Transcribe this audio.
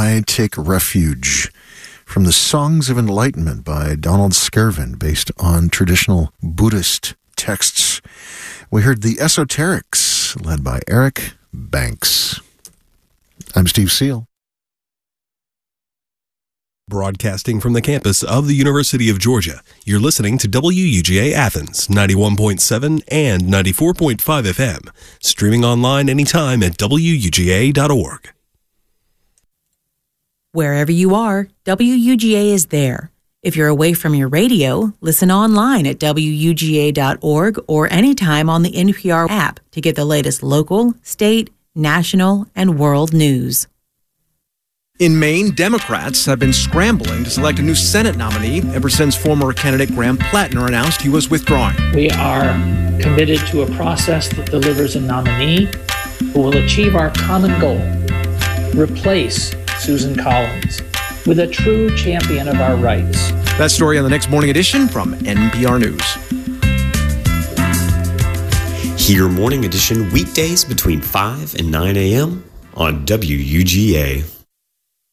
I Take Refuge from the Songs of Enlightenment by Donald Skervin, based on traditional Buddhist texts. We heard The Esoterics, led by Eric Banks. I'm Steve Seal. Broadcasting from the campus of the University of Georgia, you're listening to WUGA Athens, 91.7 and 94.5 FM, streaming online anytime at WUGA.org. Wherever you are, WUGA is there. If you're away from your radio, listen online at WUGA.org or anytime on the NPR app to get the latest local, state, national, and world news. In Maine, Democrats have been scrambling to select a new Senate nominee ever since former candidate Graham Plattner announced he was withdrawing. We are committed to a process that delivers a nominee who will achieve our common goal, replace Susan Collins with a true champion of our rights. That story on the next Morning Edition from NPR News. Hear Morning Edition weekdays between 5 and 9 a.m. on WUGA.